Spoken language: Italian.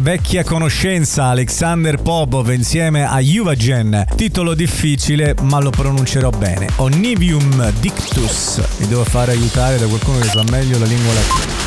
vecchia conoscenza Alexander Popov insieme a Yuvagen. Titolo difficile ma lo pronuncerò bene. Onivium Dictus. Mi devo fare aiutare da qualcuno che sa meglio la lingua latina.